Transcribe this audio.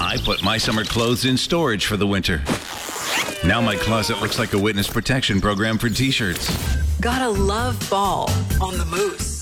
I put my summer clothes in storage for the winter. Now my closet looks like a witness protection program for t-shirts. Gotta love fall on the Moose.